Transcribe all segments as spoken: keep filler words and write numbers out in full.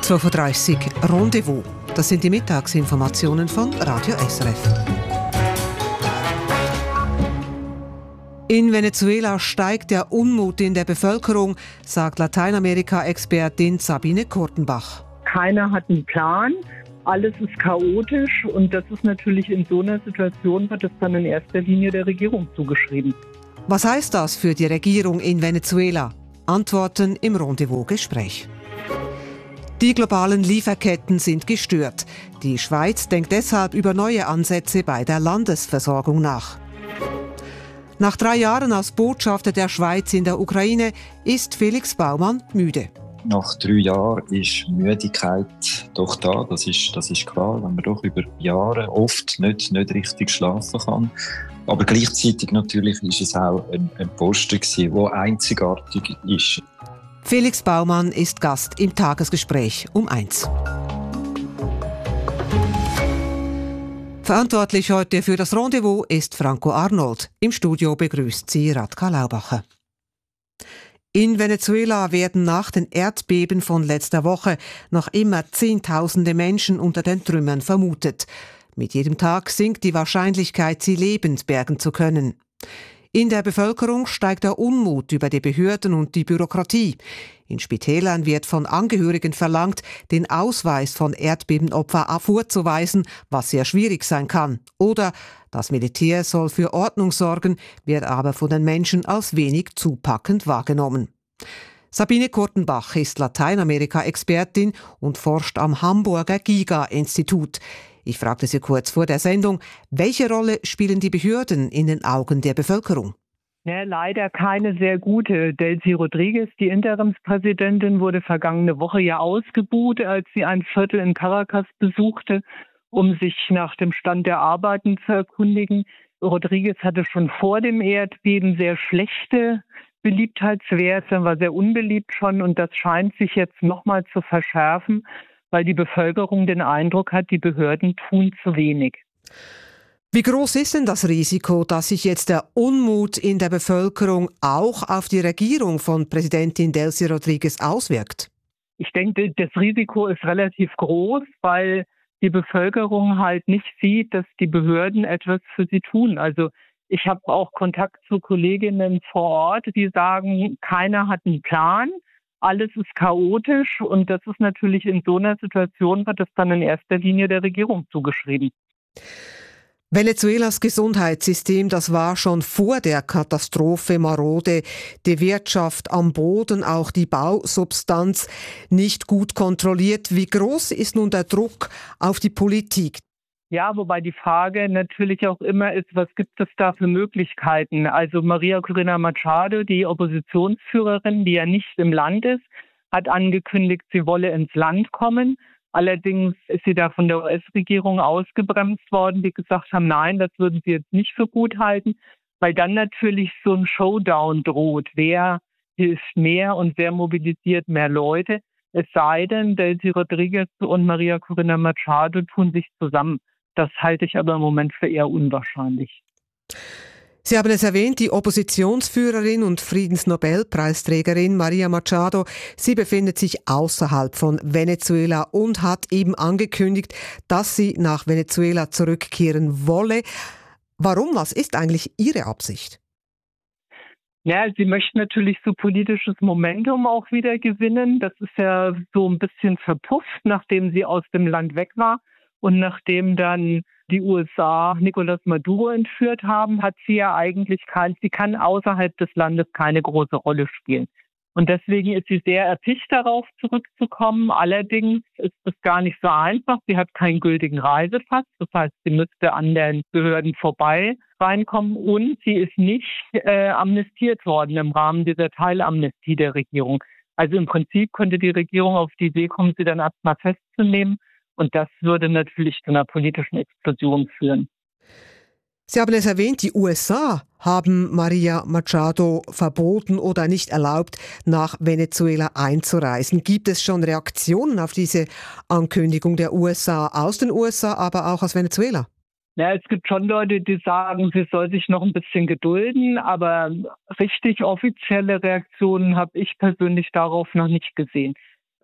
zwölf Uhr dreißig Rendezvous. Das sind die Mittagsinformationen von Radio S R F. In Venezuela steigt der Unmut in der Bevölkerung, sagt Lateinamerika-Expertin Sabine Kurtenbach. Keiner hat einen Plan, alles ist chaotisch und das ist natürlich in so einer Situation, wird es dann in erster Linie der Regierung zugeschrieben. Was heißt das für die Regierung in Venezuela? Antworten im Rendezvous-Gespräch. Die globalen Lieferketten sind gestört. Die Schweiz denkt deshalb über neue Ansätze bei der Landesversorgung nach. Nach drei Jahren als Botschafter der Schweiz in der Ukraine ist Felix Baumann müde. Nach drei Jahren ist Müdigkeit doch da, das ist, das ist klar, wenn man doch über Jahre oft nicht, nicht richtig schlafen kann. Aber gleichzeitig natürlich ist es auch ein, ein Posten gewesen, der einzigartig ist. Felix Baumann ist Gast im Tagesgespräch um eins. Verantwortlich heute für das Rendezvous ist Franco Arnold. Im Studio begrüßt sie Radka Laubacher. In Venezuela werden nach den Erdbeben von letzter Woche noch immer Zehntausende Menschen unter den Trümmern vermutet. Mit jedem Tag sinkt die Wahrscheinlichkeit, sie lebend bergen zu können. In der Bevölkerung steigt der Unmut über die Behörden und die Bürokratie. In Spitälern wird von Angehörigen verlangt, den Ausweis von Erdbebenopfern vorzuweisen, was sehr schwierig sein kann. Oder das Militär soll für Ordnung sorgen, wird aber von den Menschen als wenig zupackend wahrgenommen. Sabine Kurtenbach ist Lateinamerika-Expertin und forscht am Hamburger Giga-Institut. Ich fragte sie kurz vor der Sendung, welche Rolle spielen die Behörden in den Augen der Bevölkerung? Ja, leider keine sehr gute. Delcy Rodriguez, die Interimspräsidentin, wurde vergangene Woche ja ausgebuht, als sie ein Viertel in Caracas besuchte, um sich nach dem Stand der Arbeiten zu erkundigen. Rodriguez hatte schon vor dem Erdbeben sehr schlechte Beliebtheitswerte, war sehr unbeliebt schon und das scheint sich jetzt nochmal zu verschärfen, weil die Bevölkerung den Eindruck hat, die Behörden tun zu wenig. Wie groß ist denn das Risiko, dass sich jetzt der Unmut in der Bevölkerung auch auf die Regierung von Präsidentin Delcy Rodriguez auswirkt? Ich denke, das Risiko ist relativ groß, weil die Bevölkerung halt nicht sieht, dass die Behörden etwas für sie tun. Also ich habe auch Kontakt zu Kolleginnen vor Ort, die sagen, keiner hat einen Plan. Alles ist chaotisch und das ist natürlich in so einer Situation, wird es dann in erster Linie der Regierung zugeschrieben. Venezuelas Gesundheitssystem, das war schon vor der Katastrophe marode, die Wirtschaft am Boden, auch die Bausubstanz nicht gut kontrolliert. Wie groß ist nun der Druck auf die Politik? Ja, wobei die Frage natürlich auch immer ist, was gibt es da für Möglichkeiten? Also Maria Corina Machado, die Oppositionsführerin, die ja nicht im Land ist, hat angekündigt, sie wolle ins Land kommen. Allerdings ist sie da von der U S-Regierung ausgebremst worden, die gesagt haben, nein, das würden sie jetzt nicht für gut halten, weil dann natürlich so ein Showdown droht. Wer hilft mehr und wer mobilisiert mehr Leute? Es sei denn, Delcy Rodriguez und Maria Corina Machado tun sich zusammen. Das halte ich aber im Moment für eher unwahrscheinlich. Sie haben es erwähnt, die Oppositionsführerin und Friedensnobelpreisträgerin Maria Machado, sie befindet sich außerhalb von Venezuela und hat eben angekündigt, dass sie nach Venezuela zurückkehren wolle. Warum? Was ist eigentlich ihre Absicht? Ja, sie möchte natürlich so politisches Momentum auch wieder gewinnen. Das ist ja so ein bisschen verpufft, nachdem sie aus dem Land weg war. Und nachdem dann die U S A Nicolás Maduro entführt haben, hat sie ja eigentlich kein, sie kann außerhalb des Landes keine große Rolle spielen. Und deswegen ist sie sehr erpicht darauf, zurückzukommen. Allerdings ist es gar nicht so einfach. Sie hat keinen gültigen Reisepass. Das heißt, sie müsste an den Behörden vorbei reinkommen. Und sie ist nicht äh, amnestiert worden im Rahmen dieser Teilamnestie der Regierung. Also im Prinzip könnte die Regierung auf die Idee kommen, sie dann erstmal festzunehmen. Und das würde natürlich zu einer politischen Explosion führen. Sie haben es erwähnt, die U S A haben Maria Machado verboten oder nicht erlaubt, nach Venezuela einzureisen. Gibt es schon Reaktionen auf diese Ankündigung der U S A, aus den U S A, aber auch aus Venezuela? Ja, es gibt schon Leute, die sagen, sie soll sich noch ein bisschen gedulden, aber richtig offizielle Reaktionen habe ich persönlich darauf noch nicht gesehen.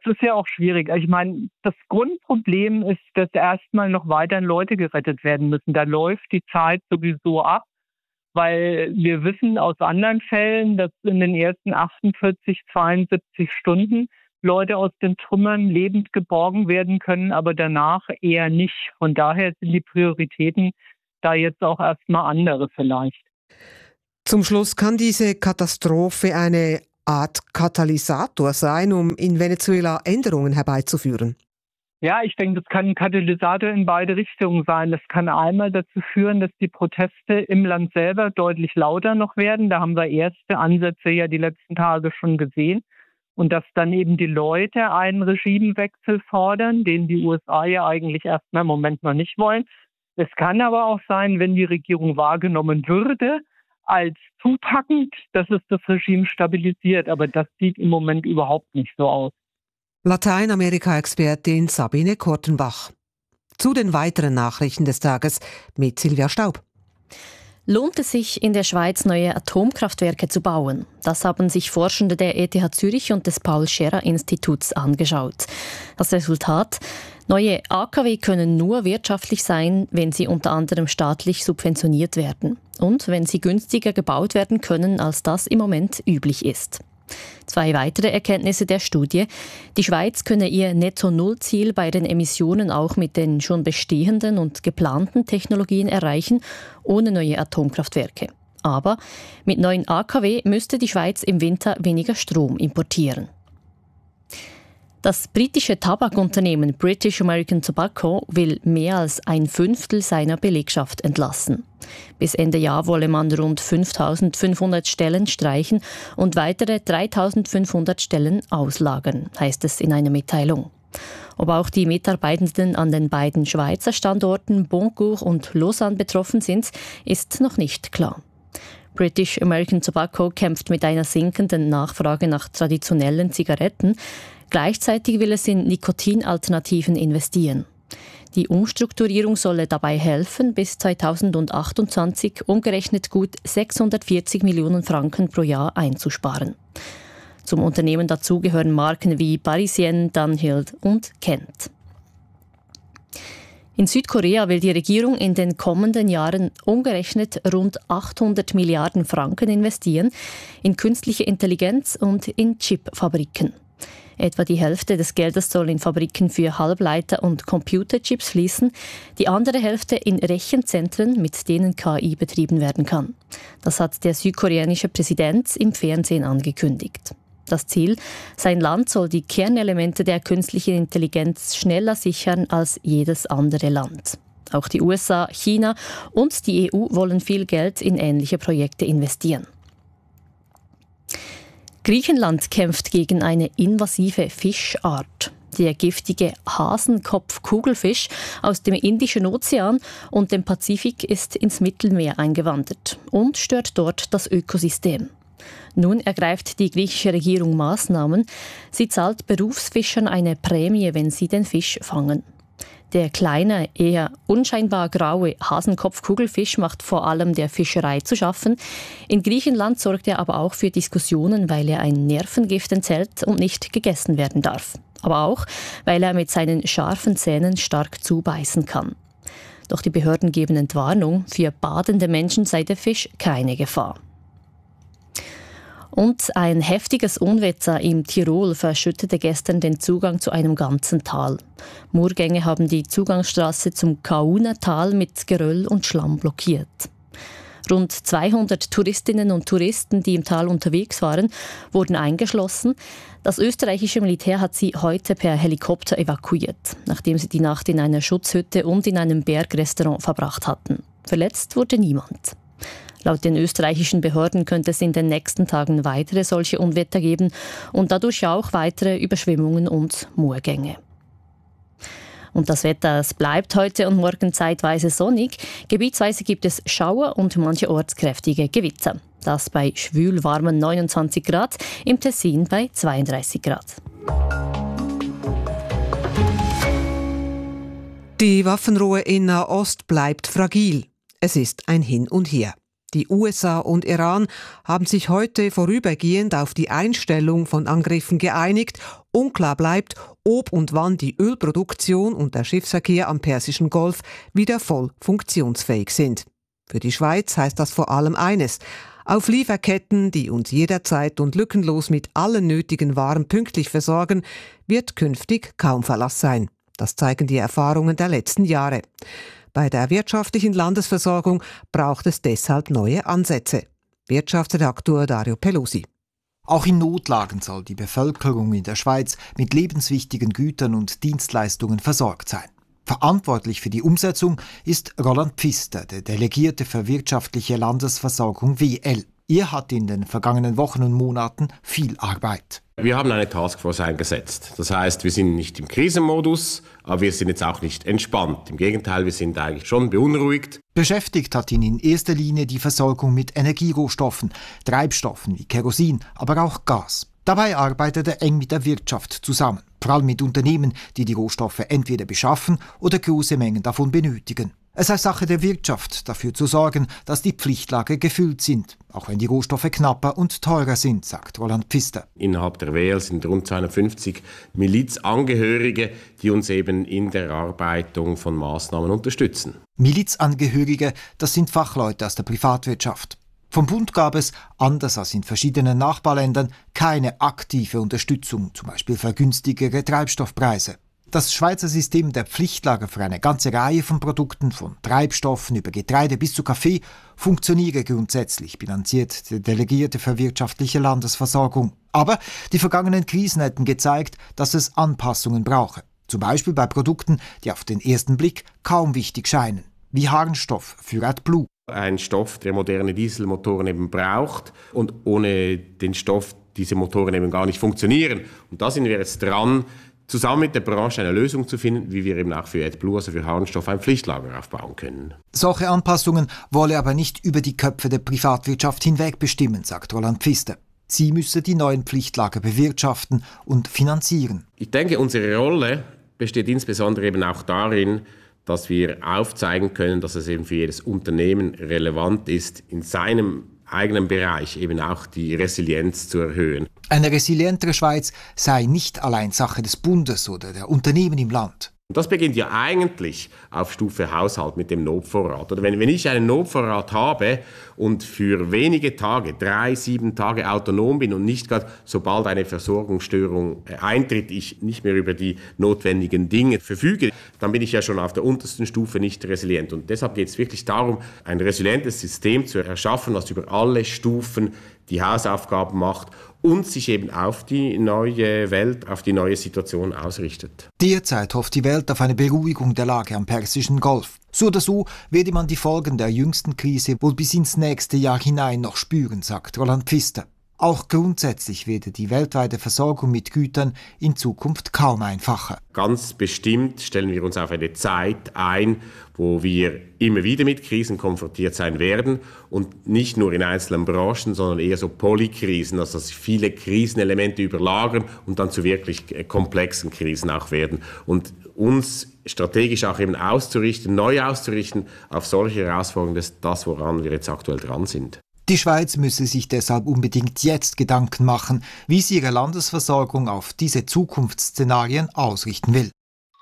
ist ja auch schwierig. Ich meine, das Grundproblem ist, dass erstmal noch weiterhin Leute gerettet werden müssen. Da läuft die Zeit sowieso ab, weil wir wissen aus anderen Fällen, dass in den ersten achtundvierzig, zweiundsiebzig Stunden Leute aus den Trümmern lebend geborgen werden können, aber danach eher nicht. Von daher sind die Prioritäten da jetzt auch erstmal andere vielleicht. Zum Schluss, kann diese Katastrophe eine Art Katalysator sein, um in Venezuela Änderungen herbeizuführen? Ja, ich denke, das kann ein Katalysator in beide Richtungen sein. Das kann einmal dazu führen, dass die Proteste im Land selber deutlich lauter noch werden. Da haben wir erste Ansätze ja die letzten Tage schon gesehen. Und dass dann eben die Leute einen Regimewechsel fordern, den die U S A ja eigentlich erstmal im Moment noch nicht wollen. Es kann aber auch sein, wenn die Regierung wahrgenommen würde, als zupackend, dass es das Regime stabilisiert. Aber das sieht im Moment überhaupt nicht so aus. Lateinamerika-Expertin Sabine Kortenbach. Zu den weiteren Nachrichten des Tages mit Silvia Staub. Lohnt es sich, in der Schweiz neue Atomkraftwerke zu bauen? Das haben sich Forschende der E T H Zürich und des Paul-Scherrer-Instituts angeschaut. Das Resultat? Neue A K W können nur wirtschaftlich sein, wenn sie unter anderem staatlich subventioniert werden und wenn sie günstiger gebaut werden können, als das im Moment üblich ist. Zwei weitere Erkenntnisse der Studie. Die Schweiz könne ihr Netto-Null-Ziel bei den Emissionen auch mit den schon bestehenden und geplanten Technologien erreichen, ohne neue Atomkraftwerke. Aber mit neuen A K W müsste die Schweiz im Winter weniger Strom importieren. Das britische Tabakunternehmen British American Tobacco will mehr als ein Fünftel seiner Belegschaft entlassen. Bis Ende Jahr wolle man rund fünftausendfünfhundert Stellen streichen und weitere dreitausendfünfhundert Stellen auslagern, heißt es in einer Mitteilung. Ob auch die Mitarbeitenden an den beiden Schweizer Standorten Boncourt und Lausanne betroffen sind, ist noch nicht klar. British American Tobacco kämpft mit einer sinkenden Nachfrage nach traditionellen Zigaretten. Gleichzeitig will es in Nikotinalternativen investieren. Die Umstrukturierung solle dabei helfen, bis zweitausendachtundzwanzig umgerechnet gut sechshundertvierzig Millionen Franken pro Jahr einzusparen. Zum Unternehmen dazu gehören Marken wie Parisien, Dunhill und Kent. In Südkorea will die Regierung in den kommenden Jahren umgerechnet rund achthundert Milliarden Franken investieren in künstliche Intelligenz und in Chipfabriken. Etwa die Hälfte des Geldes soll in Fabriken für Halbleiter und Computerchips fließen, die andere Hälfte in Rechenzentren, mit denen K I betrieben werden kann. Das hat der südkoreanische Präsident im Fernsehen angekündigt. Das Ziel: Sein Land soll die Kernelemente der künstlichen Intelligenz schneller sichern als jedes andere Land. Auch die U S A, China und die E U wollen viel Geld in ähnliche Projekte investieren. Griechenland kämpft gegen eine invasive Fischart. Der giftige Hasenkopf-Kugelfisch aus dem Indischen Ozean und dem Pazifik ist ins Mittelmeer eingewandert und stört dort das Ökosystem. Nun ergreift die griechische Regierung Maßnahmen. Sie zahlt Berufsfischern eine Prämie, wenn sie den Fisch fangen. Der kleine, eher unscheinbar graue Hasenkopf-Kugelfisch macht vor allem der Fischerei zu schaffen. In Griechenland sorgt er aber auch für Diskussionen, weil er ein Nervengift enthält und nicht gegessen werden darf. Aber auch, weil er mit seinen scharfen Zähnen stark zubeißen kann. Doch die Behörden geben Entwarnung, für badende Menschen sei der Fisch keine Gefahr. Und ein heftiges Unwetter im Tirol verschüttete gestern den Zugang zu einem ganzen Tal. Murgänge haben die Zugangsstraße zum Kauner Tal mit Geröll und Schlamm blockiert. Rund zweihundert Touristinnen und Touristen, die im Tal unterwegs waren, wurden eingeschlossen. Das österreichische Militär hat sie heute per Helikopter evakuiert, nachdem sie die Nacht in einer Schutzhütte und in einem Bergrestaurant verbracht hatten. Verletzt wurde niemand. Laut den österreichischen Behörden könnte es in den nächsten Tagen weitere solche Unwetter geben und dadurch auch weitere Überschwemmungen und Murgänge. Und das Wetter, es bleibt heute und morgen zeitweise sonnig. Gebietsweise gibt es Schauer und mancherorts kräftige Gewitter. Das bei schwül warmen neunundzwanzig Grad, im Tessin bei zweiunddreißig Grad. Die Waffenruhe in Nahost bleibt fragil. Es ist ein Hin und Her. Die U S A und Iran haben sich heute vorübergehend auf die Einstellung von Angriffen geeinigt. Unklar bleibt, ob und wann die Ölproduktion und der Schiffsverkehr am Persischen Golf wieder voll funktionsfähig sind. Für die Schweiz heißt das vor allem eines: Auf Lieferketten, die uns jederzeit und lückenlos mit allen nötigen Waren pünktlich versorgen, wird künftig kaum Verlass sein. Das zeigen die Erfahrungen der letzten Jahre. Bei der wirtschaftlichen Landesversorgung braucht es deshalb neue Ansätze. Wirtschaftsredaktor Dario Pelosi. Auch in Notlagen soll die Bevölkerung in der Schweiz mit lebenswichtigen Gütern und Dienstleistungen versorgt sein. Verantwortlich für die Umsetzung ist Roland Pfister, der Delegierte für wirtschaftliche Landesversorgung W L. Er hat in den vergangenen Wochen und Monaten viel Arbeit. Wir haben eine Taskforce eingesetzt. Das heißt, wir sind nicht im Krisenmodus, aber wir sind jetzt auch nicht entspannt. Im Gegenteil, wir sind eigentlich schon beunruhigt. Beschäftigt hat ihn in erster Linie die Versorgung mit Energierohstoffen, Treibstoffen wie Kerosin, aber auch Gas. Dabei arbeitet er eng mit der Wirtschaft zusammen, vor allem mit Unternehmen, die die Rohstoffe entweder beschaffen oder große Mengen davon benötigen. Es sei Sache der Wirtschaft, dafür zu sorgen, dass die Pflichtlager gefüllt sind, auch wenn die Rohstoffe knapper und teurer sind, sagt Roland Pfister. Innerhalb der W L sind rund zweihundertfünfzig Milizangehörige, die uns eben in der Erarbeitung von Maßnahmen unterstützen. Milizangehörige, das sind Fachleute aus der Privatwirtschaft. Vom Bund gab es, anders als in verschiedenen Nachbarländern, keine aktive Unterstützung, zum Beispiel für günstigere Treibstoffpreise. Das Schweizer System der Pflichtlager für eine ganze Reihe von Produkten, von Treibstoffen über Getreide bis zu Kaffee, funktioniere grundsätzlich, bilanziert der Delegierte für wirtschaftliche Landesversorgung. Aber die vergangenen Krisen hätten gezeigt, dass es Anpassungen brauche. Zum Beispiel bei Produkten, die auf den ersten Blick kaum wichtig scheinen, wie Harnstoff für AdBlue. Ein Stoff, der moderne Dieselmotoren eben braucht, und ohne den Stoff diese Motoren eben gar nicht funktionieren. Und da sind wir jetzt dran, zusammen mit der Branche eine Lösung zu finden, wie wir eben auch für AdBlue, also für Harnstoff, ein Pflichtlager aufbauen können. Solche Anpassungen wolle aber nicht über die Köpfe der Privatwirtschaft hinweg bestimmen, sagt Roland Pfister. Sie müsse die neuen Pflichtlager bewirtschaften und finanzieren. Ich denke, unsere Rolle besteht insbesondere eben auch darin, dass wir aufzeigen können, dass es eben für jedes Unternehmen relevant ist, in seinem eigenen Bereich eben auch die Resilienz zu erhöhen. Eine resilientere Schweiz sei nicht allein Sache des Bundes oder der Unternehmen im Land. Und das beginnt ja eigentlich auf Stufe Haushalt mit dem Notvorrat. Oder wenn, wenn ich einen Notvorrat habe und für wenige Tage, drei, sieben Tage autonom bin und nicht gerade, sobald eine Versorgungsstörung eintritt, ich nicht mehr über die notwendigen Dinge verfüge, dann bin ich ja schon auf der untersten Stufe nicht resilient. Und deshalb geht es wirklich darum, ein resilientes System zu erschaffen, das über alle Stufen die Hausaufgaben macht und sich eben auf die neue Welt, auf die neue Situation ausrichtet. Derzeit hofft die Welt auf eine Beruhigung der Lage am Persischen Golf. So oder so werde man die Folgen der jüngsten Krise wohl bis ins nächste Jahr hinein noch spüren, sagt Roland Pfister. Auch grundsätzlich werde die weltweite Versorgung mit Gütern in Zukunft kaum einfacher. Ganz bestimmt stellen wir uns auf eine Zeit ein, wo wir immer wieder mit Krisen konfrontiert sein werden und nicht nur in einzelnen Branchen, sondern eher so Polykrisen, also dass sich viele Krisenelemente überlagern und dann zu wirklich komplexen Krisen auch werden. Und uns strategisch auch eben auszurichten, neu auszurichten auf solche Herausforderungen, das ist das, woran wir jetzt aktuell dran sind. Die Schweiz müsse sich deshalb unbedingt jetzt Gedanken machen, wie sie ihre Landesversorgung auf diese Zukunftsszenarien ausrichten will.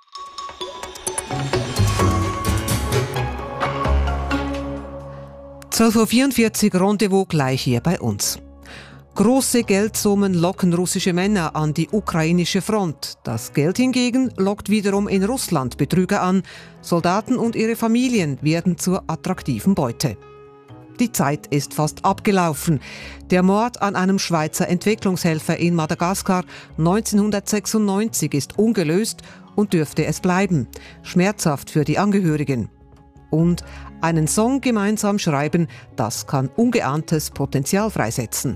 zwölf Uhr vierundvierzig Rendezvous gleich hier bei uns. Große Geldsummen locken russische Männer an die ukrainische Front. Das Geld hingegen lockt wiederum in Russland Betrüger an. Soldaten und ihre Familien werden zur attraktiven Beute. Die Zeit ist fast abgelaufen. Der Mord an einem Schweizer Entwicklungshelfer in Madagaskar neunzehnhundertsechsundneunzig ist ungelöst und dürfte es bleiben. Schmerzhaft für die Angehörigen. Und einen Song gemeinsam schreiben, das kann ungeahntes Potenzial freisetzen.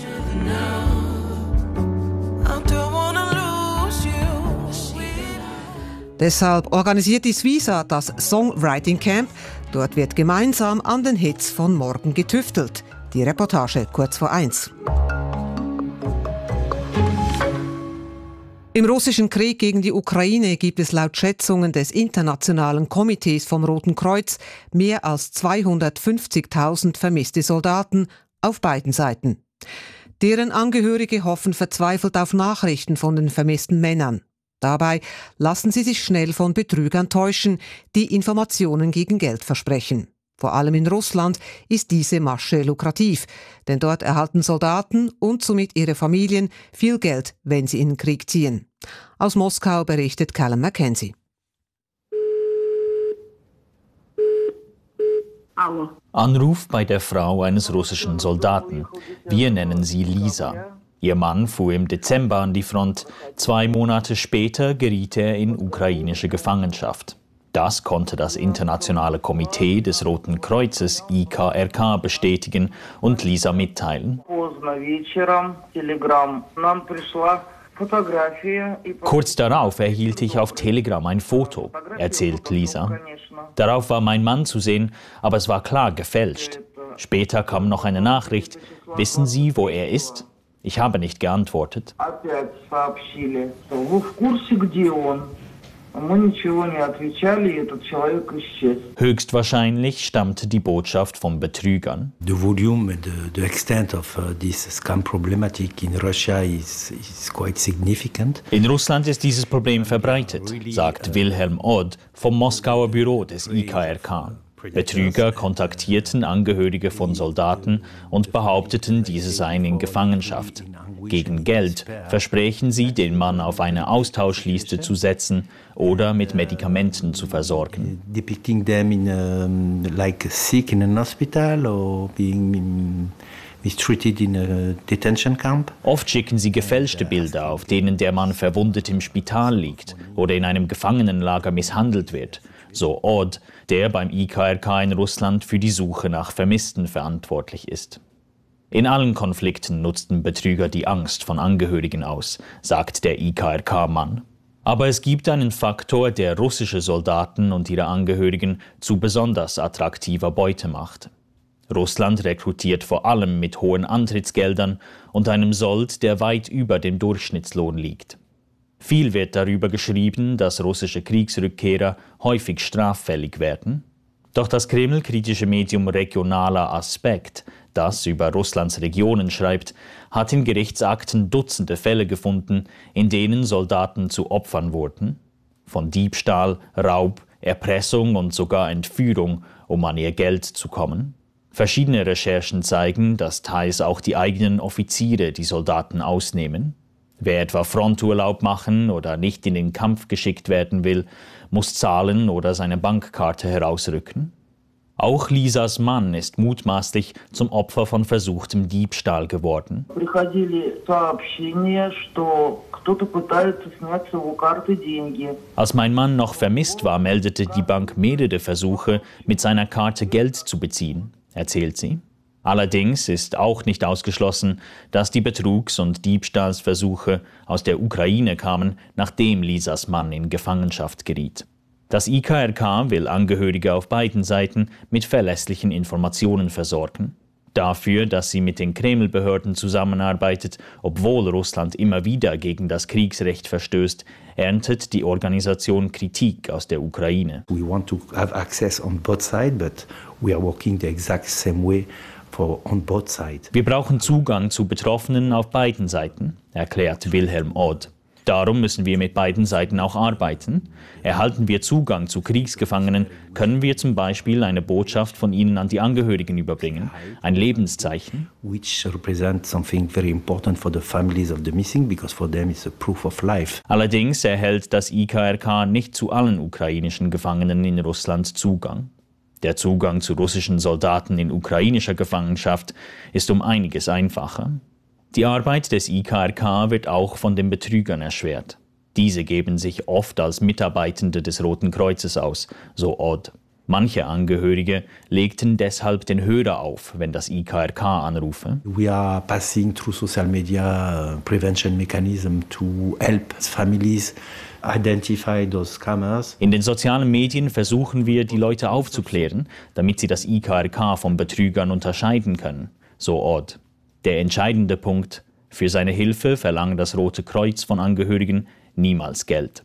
Deshalb organisiert die Suiza das Songwriting Camp. Dort wird gemeinsam an den Hits von morgen getüftelt. Die Reportage kurz vor eins. Im russischen Krieg gegen die Ukraine gibt es laut Schätzungen des Internationalen Komitees vom Roten Kreuz mehr als zweihundertfünfzigtausend vermisste Soldaten auf beiden Seiten. Deren Angehörige hoffen verzweifelt auf Nachrichten von den vermissten Männern. Dabei lassen sie sich schnell von Betrügern täuschen, die Informationen gegen Geld versprechen. Vor allem in Russland ist diese Masche lukrativ, denn dort erhalten Soldaten und somit ihre Familien viel Geld, wenn sie in den Krieg ziehen. Aus Moskau berichtet Callum Mackenzie. Anruf bei der Frau eines russischen Soldaten. Wir nennen sie Lisa. Ihr Mann fuhr im Dezember an die Front. Zwei Monate später geriet er in ukrainische Gefangenschaft. Das konnte das Internationale Komitee des Roten Kreuzes I K R K bestätigen und Lisa mitteilen. Kurz darauf erhielt ich auf Telegram ein Foto, erzählt Lisa. Darauf war mein Mann zu sehen, aber es war klar gefälscht. Später kam noch eine Nachricht. Wissen Sie, wo er ist? Ich habe nicht geantwortet. Höchstwahrscheinlich stammte die Botschaft von Betrügern. The volume and the, the extent of uh, this scam problematic in Russia is, is quite significant. In Russland ist dieses Problem verbreitet, sagt Wilhelm Odd vom Moskauer Büro des I K R K. Betrüger kontaktierten Angehörige von Soldaten und behaupteten, diese seien in Gefangenschaft. Gegen Geld versprechen sie, den Mann auf eine Austauschliste zu setzen oder mit Medikamenten zu versorgen. Depicting them in um, like sick in an hospital or being mistreated in a detention camp. Oft schicken sie gefälschte Bilder, auf denen der Mann verwundet im Spital liegt oder in einem Gefangenenlager misshandelt wird. So Odd, der beim I K R K in Russland für die Suche nach Vermissten verantwortlich ist. In allen Konflikten nutzten Betrüger die Angst von Angehörigen aus, sagt der I K R K-Mann. Aber es gibt einen Faktor, der russische Soldaten und ihre Angehörigen zu besonders attraktiver Beute macht. Russland rekrutiert vor allem mit hohen Antrittsgeldern und einem Sold, der weit über dem Durchschnittslohn liegt. Viel wird darüber geschrieben, dass russische Kriegsrückkehrer häufig straffällig werden. Doch das Kreml-kritische Medium Regionaler Aspekt, das über Russlands Regionen schreibt, hat in Gerichtsakten Dutzende Fälle gefunden, in denen Soldaten zu Opfern wurden. Von Diebstahl, Raub, Erpressung und sogar Entführung, um an ihr Geld zu kommen. Verschiedene Recherchen zeigen, dass teils auch die eigenen Offiziere die Soldaten ausnehmen. Wer etwa Fronturlaub machen oder nicht in den Kampf geschickt werden will, muss zahlen oder seine Bankkarte herausrücken. Auch Lisas Mann ist mutmaßlich zum Opfer von versuchtem Diebstahl geworden. Als mein Mann noch vermisst war, meldete die Bank mehrere Versuche, mit seiner Karte Geld zu beziehen, erzählt sie. Allerdings ist auch nicht ausgeschlossen, dass die Betrugs- und Diebstahlsversuche aus der Ukraine kamen, nachdem Lisas Mann in Gefangenschaft geriet. Das I K R K will Angehörige auf beiden Seiten mit verlässlichen Informationen versorgen. Dafür, dass sie mit den Kreml-Behörden zusammenarbeitet, obwohl Russland immer wieder gegen das Kriegsrecht verstößt, erntet die Organisation Kritik aus der Ukraine. We want to have access on both sides, but we are working the exact same way. Wir brauchen Zugang zu Betroffenen auf beiden Seiten, erklärt Wilhelm Odd. Darum müssen wir mit beiden Seiten auch arbeiten. Erhalten wir Zugang zu Kriegsgefangenen, können wir zum Beispiel eine Botschaft von ihnen an die Angehörigen überbringen, ein Lebenszeichen. Allerdings erhält das I K R K nicht zu allen ukrainischen Gefangenen in Russland Zugang. Der Zugang zu russischen Soldaten in ukrainischer Gefangenschaft ist um einiges einfacher. Die Arbeit des I K R K wird auch von den Betrügern erschwert. Diese geben sich oft als Mitarbeitende des Roten Kreuzes aus, so Odd. Manche Angehörige legten deshalb den Hörer auf, wenn das I K R K anrufe. We are passing through social media prevention mechanism to help families identify those scammers. In den sozialen Medien versuchen wir, die Leute aufzuklären, damit sie das I K R K von Betrügern unterscheiden können, so Odd. Der entscheidende Punkt: Für seine Hilfe verlangt das Rote Kreuz von Angehörigen niemals Geld.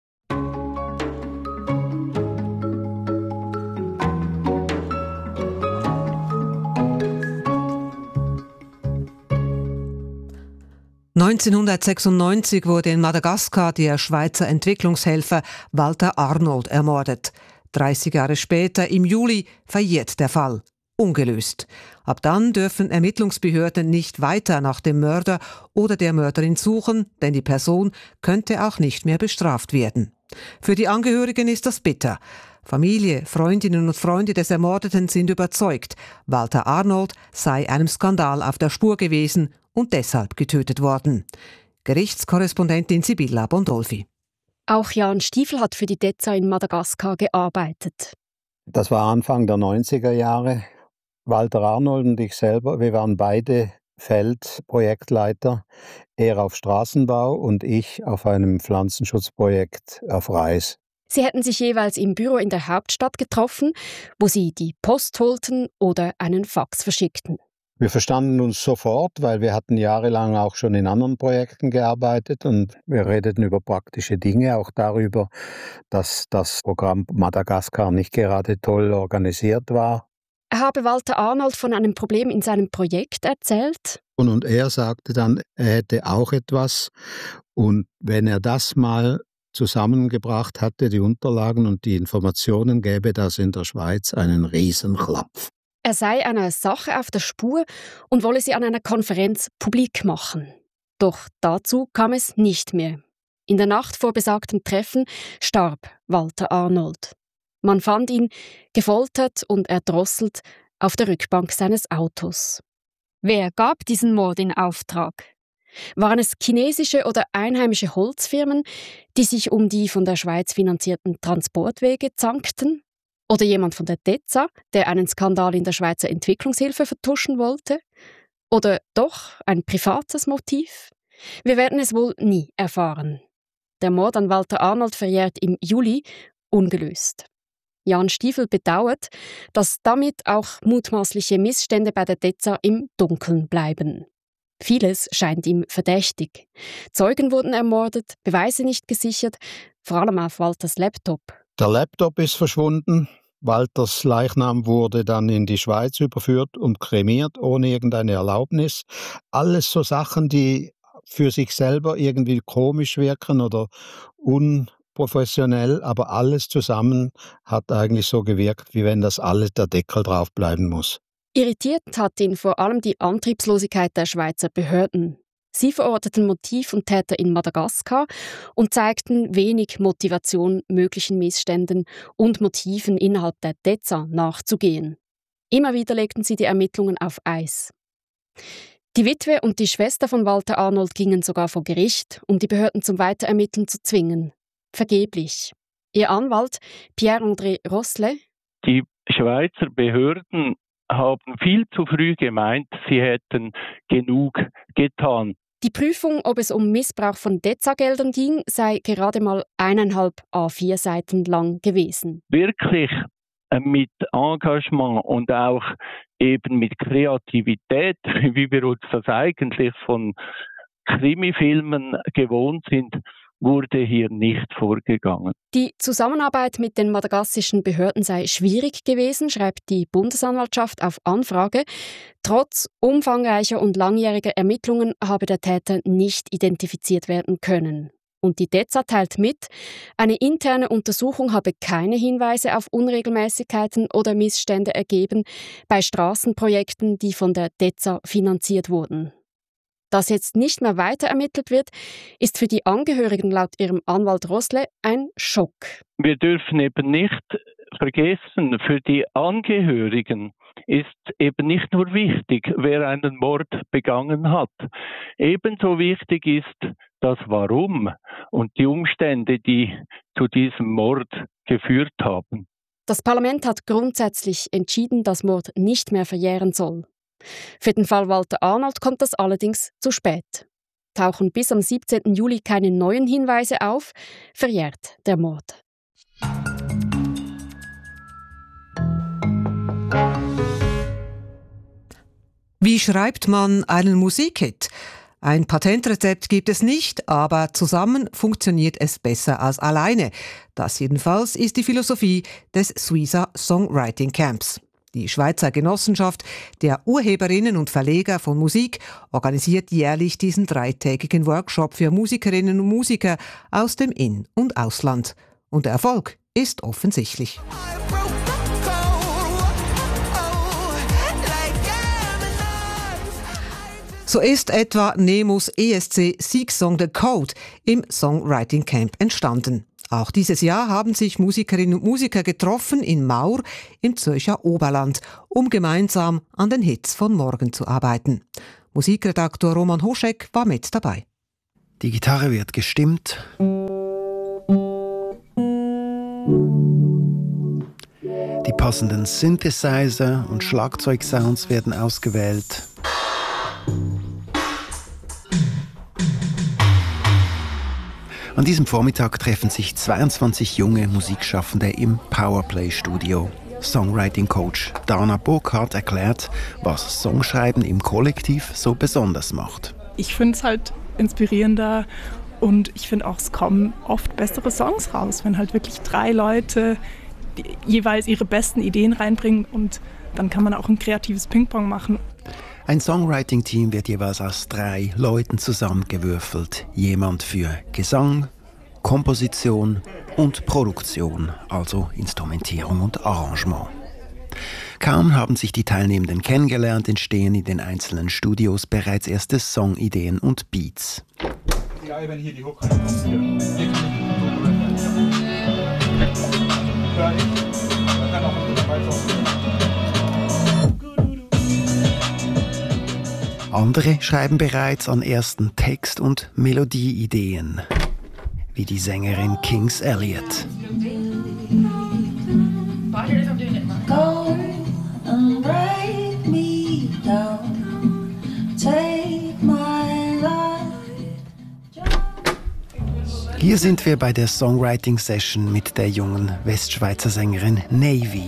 neunzehnhundertsechsundneunzig wurde in Madagaskar der Schweizer Entwicklungshelfer Walter Arnold ermordet. dreißig Jahre später, im Juli, verjährt der Fall. Ungelöst. Ab dann dürfen Ermittlungsbehörden nicht weiter nach dem Mörder oder der Mörderin suchen, denn die Person könnte auch nicht mehr bestraft werden. Für die Angehörigen ist das bitter. Familie, Freundinnen und Freunde des Ermordeten sind überzeugt, Walter Arnold sei einem Skandal auf der Spur gewesen und deshalb getötet worden. Gerichtskorrespondentin Sibylla Bondolfi. Auch Jan Stiefel hat für die DEZA in Madagaskar gearbeitet. Das war Anfang der neunziger Jahre. Walter Arnold und ich selber, wir waren beide Feldprojektleiter. Er auf Straßenbau und ich auf einem Pflanzenschutzprojekt auf Reis. Sie hätten sich jeweils im Büro in der Hauptstadt getroffen, wo sie die Post holten oder einen Fax verschickten. Wir verstanden uns sofort, weil wir hatten jahrelang auch schon in anderen Projekten gearbeitet und wir redeten über praktische Dinge, auch darüber, dass das Programm Madagaskar nicht gerade toll organisiert war. Er habe Walter Arnold von einem Problem in seinem Projekt erzählt. Und, und er sagte dann, er hätte auch etwas und wenn er das mal zusammengebracht hatte, die Unterlagen und die Informationen, gäbe das in der Schweiz einen Riesenklapf. Er sei einer Sache auf der Spur und wolle sie an einer Konferenz publik machen. Doch dazu kam es nicht mehr. In der Nacht vor besagtem Treffen starb Walter Arnold. Man fand ihn gefoltert und erdrosselt auf der Rückbank seines Autos. Wer gab diesen Mord in Auftrag? Waren es chinesische oder einheimische Holzfirmen, die sich um die von der Schweiz finanzierten Transportwege zankten? Oder jemand von der DEZA, der einen Skandal in der Schweizer Entwicklungshilfe vertuschen wollte? Oder doch ein privates Motiv? Wir werden es wohl nie erfahren. Der Mord an Walter Arnold verjährt im Juli ungelöst. Jan Stiefel bedauert, dass damit auch mutmaßliche Missstände bei der DEZA im Dunkeln bleiben. Vieles scheint ihm verdächtig. Zeugen wurden ermordet, Beweise nicht gesichert, vor allem auf Walters Laptop. Der Laptop ist verschwunden. Walters Leichnam wurde dann in die Schweiz überführt und kremiert, ohne irgendeine Erlaubnis. Alles so Sachen, die für sich selber irgendwie komisch wirken oder unprofessionell, aber alles zusammen hat eigentlich so gewirkt, wie wenn das alles der Deckel drauf bleiben muss. Irritiert hat ihn vor allem die Antriebslosigkeit der Schweizer Behörden. Sie verorteten Motiv und Täter in Madagaskar und zeigten wenig Motivation, möglichen Missständen und Motiven innerhalb der DEZA nachzugehen. Immer wieder legten sie die Ermittlungen auf Eis. Die Witwe und die Schwester von Walter Arnold gingen sogar vor Gericht, um die Behörden zum Weiterermitteln zu zwingen. Vergeblich. Ihr Anwalt Pierre-André Rossle: Die Schweizer Behörden haben viel zu früh gemeint, sie hätten genug getan. Die Prüfung, ob es um Missbrauch von DEZA-Geldern ging, sei gerade mal eineinhalb A vier Seiten lang gewesen. Wirklich mit Engagement und auch eben mit Kreativität, wie wir uns das eigentlich von Krimifilmen gewohnt sind, wurde hier nicht vorgegangen. Die Zusammenarbeit mit den madagassischen Behörden sei schwierig gewesen, schreibt die Bundesanwaltschaft auf Anfrage. Trotz umfangreicher und langjähriger Ermittlungen habe der Täter nicht identifiziert werden können. Und die DEZA teilt mit, eine interne Untersuchung habe keine Hinweise auf Unregelmäßigkeiten oder Missstände ergeben bei Straßenprojekten, die von der DEZA finanziert wurden. Dass jetzt nicht mehr weiter ermittelt wird, ist für die Angehörigen laut ihrem Anwalt Rossle ein Schock. Wir dürfen eben nicht vergessen, für die Angehörigen ist eben nicht nur wichtig, wer einen Mord begangen hat. Ebenso wichtig ist das Warum und die Umstände, die zu diesem Mord geführt haben. Das Parlament hat grundsätzlich entschieden, dass Mord nicht mehr verjähren soll. Für den Fall Walter Arnold kommt das allerdings zu spät. Tauchen bis am siebzehnten Juli keine neuen Hinweise auf, verjährt der Mord. Wie schreibt man einen Musikhit? Ein Patentrezept gibt es nicht, aber zusammen funktioniert es besser als alleine. Das jedenfalls ist die Philosophie des Suiza Songwriting Camps. Die Schweizer Genossenschaft der Urheberinnen und Verleger von Musik organisiert jährlich diesen dreitägigen Workshop für Musikerinnen und Musiker aus dem In- und Ausland. Und der Erfolg ist offensichtlich. So ist etwa Nemos E S C-Siegsong «The Code» im Songwriting Camp entstanden. Auch dieses Jahr haben sich Musikerinnen und Musiker getroffen in Maur im Zürcher Oberland, um gemeinsam an den Hits von morgen zu arbeiten. Musikredaktor Roman Hoschek war mit dabei. Die Gitarre wird gestimmt. Die passenden Synthesizer und Schlagzeugsounds werden ausgewählt. An diesem Vormittag treffen sich zweiundzwanzig junge Musikschaffende im Powerplay-Studio. Songwriting-Coach Dana Burkhardt erklärt, was Songschreiben im Kollektiv so besonders macht. Ich finde es halt inspirierender und ich finde auch, es kommen oft bessere Songs raus, wenn halt wirklich drei Leute jeweils ihre besten Ideen reinbringen und dann kann man auch ein kreatives Ping-Pong machen. Ein Songwriting-Team wird jeweils aus drei Leuten zusammengewürfelt. Jemand für Gesang, Komposition und Produktion, also Instrumentierung und Arrangement. Kaum haben sich die Teilnehmenden kennengelernt, entstehen in den einzelnen Studios bereits erste Songideen und Beats. Ja, wenn hier die Hook reinkommt. Hier kann ich man kann auch Andere schreiben bereits an ersten Text- und Melodieideen, wie die Sängerin Kings Elliott. Hier sind wir bei der Songwriting-Session mit der jungen Westschweizer Sängerin Navy.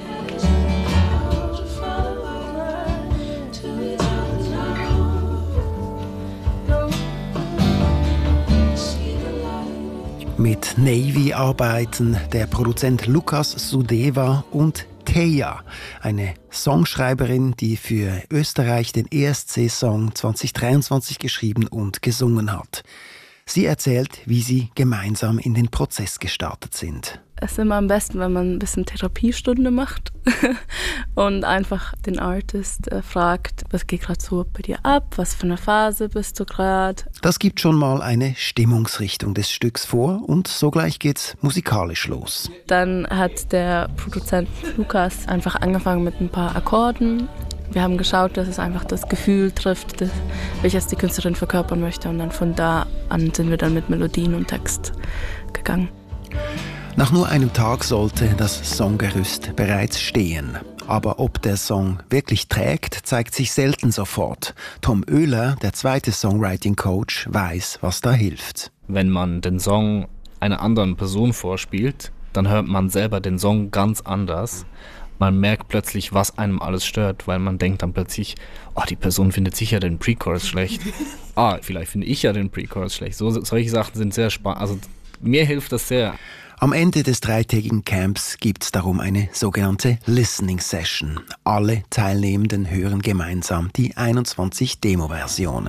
Mit Navy arbeiten der Produzent Lukas Sudeva und Teja, eine Songschreiberin, die für Österreich den E S C-Song zwanzig dreiundzwanzig geschrieben und gesungen hat. Sie erzählt, wie sie gemeinsam in den Prozess gestartet sind. Es ist immer am besten, wenn man ein bisschen Therapiestunde macht und einfach den Artist äh, fragt, was geht gerade so bei dir ab, was für eine Phase bist du gerade. Das gibt schon mal eine Stimmungsrichtung des Stücks vor und sogleich geht's musikalisch los. Dann hat der Produzent Lukas einfach angefangen mit ein paar Akkorden. Wir haben geschaut, dass es einfach das Gefühl trifft, das, welches die Künstlerin verkörpern möchte. Und dann von da an sind wir dann mit Melodien und Text gegangen. Nach nur einem Tag sollte das Songgerüst bereits stehen. Aber ob der Song wirklich trägt, zeigt sich selten sofort. Tom Oehler, der zweite Songwriting-Coach, weiß, was da hilft. Wenn man den Song einer anderen Person vorspielt, dann hört man selber den Song ganz anders. Man merkt plötzlich, was einem alles stört, weil man denkt dann plötzlich, oh, die Person findet sicher den Pre-Chorus schlecht. Ah, vielleicht finde ich ja den Pre-Chorus schlecht. So, solche Sachen sind sehr spannend. Also mir hilft das sehr. Am Ende des dreitägigen Camps gibt es darum eine sogenannte Listening Session. Alle Teilnehmenden hören gemeinsam die einundzwanzig Demo-Versionen.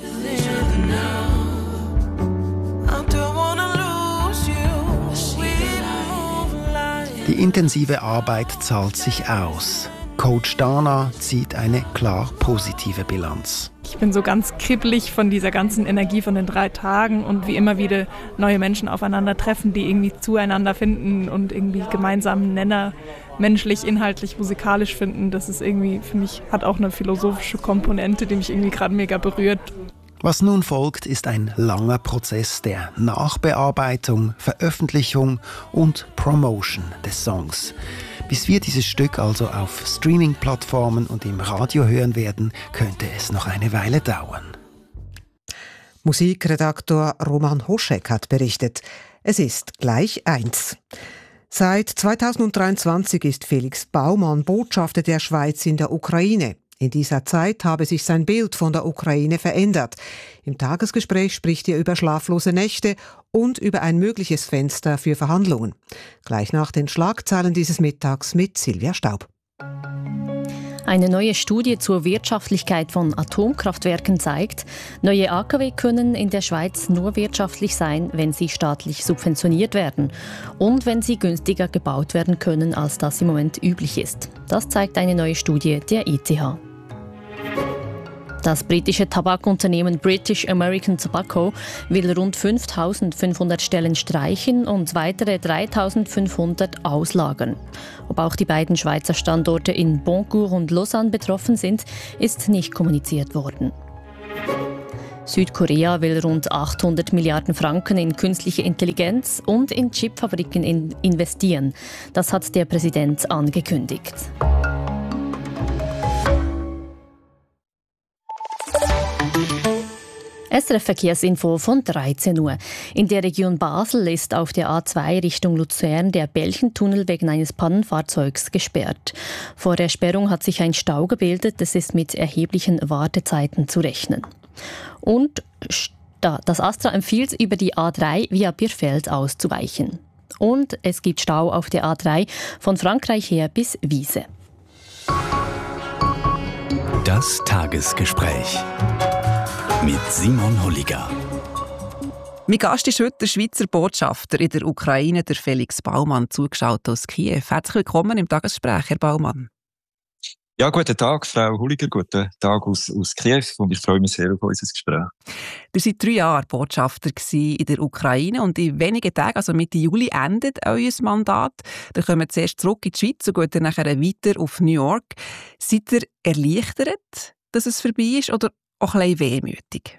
Die intensive Arbeit zahlt sich aus. Coach Dana zieht eine klar positive Bilanz. Ich bin so ganz kribbelig von dieser ganzen Energie von den drei Tagen und wie immer wieder neue Menschen aufeinandertreffen, die irgendwie zueinander finden und irgendwie gemeinsamen Nenner menschlich, inhaltlich, musikalisch finden. Das ist irgendwie, für mich, hat auch eine philosophische Komponente, die mich irgendwie gerade mega berührt. Was nun folgt, ist ein langer Prozess der Nachbearbeitung, Veröffentlichung und Promotion des Songs. Bis wir dieses Stück also auf Streaming-Plattformen und im Radio hören werden, könnte es noch eine Weile dauern. Musikredaktor Roman Hoschek hat berichtet. Es ist gleich eins. Seit zweitausenddreiundzwanzig ist Felix Baumann Botschafter der Schweiz in der Ukraine. In dieser Zeit habe sich sein Bild von der Ukraine verändert. Im Tagesgespräch spricht er über schlaflose Nächte und über ein mögliches Fenster für Verhandlungen. Gleich nach den Schlagzeilen dieses Mittags mit Silvia Staub. Eine neue Studie zur Wirtschaftlichkeit von Atomkraftwerken zeigt, neue A K W können in der Schweiz nur wirtschaftlich sein, wenn sie staatlich subventioniert werden und wenn sie günstiger gebaut werden können, als das im Moment üblich ist. Das zeigt eine neue Studie der I T H. Das britische Tabakunternehmen British American Tobacco will rund fünftausendfünfhundert Stellen streichen und weitere dreitausendfünfhundert auslagern. Ob auch die beiden Schweizer Standorte in Boncourt und Lausanne betroffen sind, ist nicht kommuniziert worden. Südkorea will rund achthundert Milliarden Franken in künstliche Intelligenz und in Chipfabriken in investieren. Das hat der Präsident angekündigt. S R F-Verkehrsinfo von dreizehn Uhr. In der Region Basel ist auf der A zwei Richtung Luzern der Belchentunnel wegen eines Pannenfahrzeugs gesperrt. Vor der Sperrung hat sich ein Stau gebildet. Es ist mit erheblichen Wartezeiten zu rechnen. Und das Astra empfiehlt, über die A drei via Bierfeld auszuweichen. Und es gibt Stau auf der A drei von Frankreich her bis Wiese. Das Tagesgespräch mit Simon Holliger. Mein Gast ist heute der Schweizer Botschafter in der Ukraine, der Felix Baumann, zugeschaut aus Kiew. Herzlich willkommen im Tagesgespräch, Herr Baumann. Ja, guten Tag, Frau Holliger, guten Tag aus, aus Kiew und ich freue mich sehr auf unser Gespräch. Ihr seid drei Jahre Botschafter in der Ukraine und in wenigen Tagen, also Mitte Juli, endet euer Mandat. Dann kommen wir zuerst zurück in die Schweiz und gehen dann nachher weiter auf New York. Seid ihr erleichtert, dass es vorbei ist, oder auch ein bisschen wehmütig?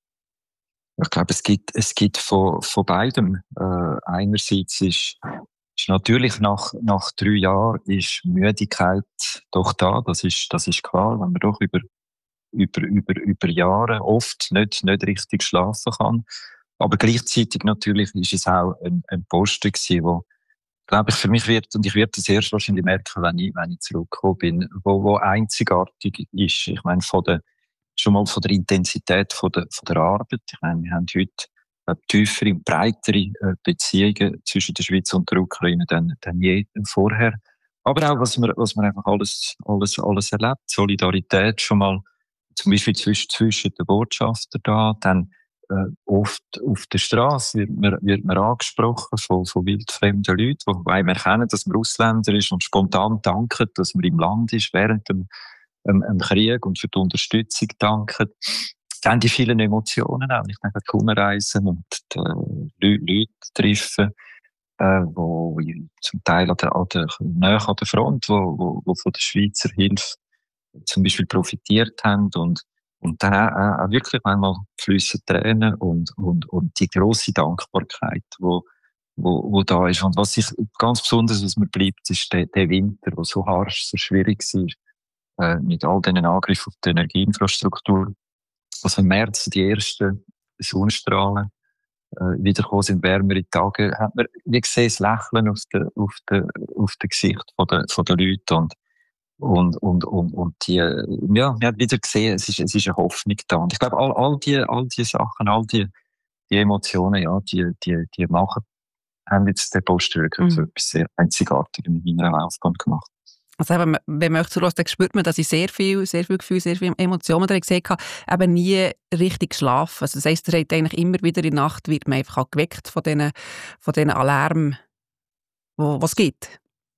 Ich glaube, es gibt, es gibt von, von beidem. Äh, einerseits ist, ist natürlich nach, nach drei Jahren ist Müdigkeit doch da. Das ist, das ist klar, wenn man doch über, über, über, über Jahre oft nicht, nicht richtig schlafen kann. Aber gleichzeitig natürlich ist es auch ein, ein Posten gewesen, wo, glaube ich, für mich wird, und ich werde das erst wahrscheinlich merken, wenn ich, wenn ich zurückgekommen bin, wo, wo einzigartig ist. Ich meine, von der schon mal von der Intensität von der, von der Arbeit. Ich meine, wir haben heute äh, tiefere und breitere äh, Beziehungen zwischen der Schweiz und der Ukraine denn, denn je vorher. Aber auch, was man, was man einfach alles, alles, alles erlebt. Solidarität schon mal, zum Beispiel zwischen, zwischen den Botschaftern da, dann äh, oft auf der Straße wird man, wird man angesprochen von, von wildfremden Leuten, die einem erkennen, dass man Ausländer ist und spontan danken, dass man im Land ist während dem im Krieg und für die Unterstützung danken. Dann die vielen Emotionen auch. Ich denke, die Umreisen und die äh, Leute treffen, äh, wo zum Teil an der, an der, näher an der Front, wo, wo, wo von der Schweizer Hilfe zum Beispiel profitiert haben und, und dann auch, auch wirklich manchmal fliessen Tränen und, und, und die grosse Dankbarkeit, wo, wo, wo da ist. Und was ich ganz besonders, was mir bleibt, ist der, der Winter, der so harsch, so schwierig war. Mit all diesen Angriffen auf die Energieinfrastruktur. Also im März die ersten Sonnenstrahlen äh, wiedergekommen sind, wärmere Tage, hat man wie gesehen das Lächeln auf den auf de, auf de Gesicht von der von der Leute und und und und und die ja, man hat wieder gesehen, es ist es ist eine Hoffnung da. Und ich glaube, all all die all die Sachen, all die die Emotionen, ja, die die die machen, haben jetzt den Posten wirklich mhm. so etwas sehr Einzigartiges in meiner Laufbahn gemacht. Also eben, wenn man euch zuhört, dann spürt man, dass ich sehr viel, sehr viel Gefühl, sehr viele Emotionen drin gesehen habe, eben nie richtig geschlafen. Also das heisst, ihr habt eigentlich immer wieder in der Nacht, wird man einfach auch geweckt von diesen, von diesen Alarmen, wo, was es gibt.